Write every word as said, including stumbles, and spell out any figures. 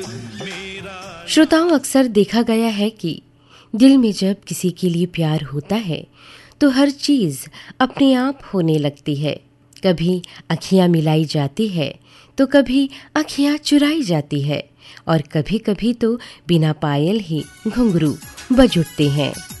श्रोताओं, अक्सर देखा गया है कि दिल में जब किसी के लिए प्यार होता है तो हर चीज़ अपने आप होने लगती है। कभी अखियाँ मिलाई जाती है तो कभी अखियाँ चुराई जाती है और कभी कभी तो बिना पायल ही घुंघरू बज उठते हैं।